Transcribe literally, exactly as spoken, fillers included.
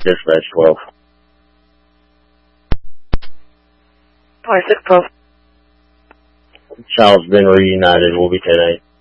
Dispatch twelve. twenty-six twelve. Child's been reunited. We'll be ten eight.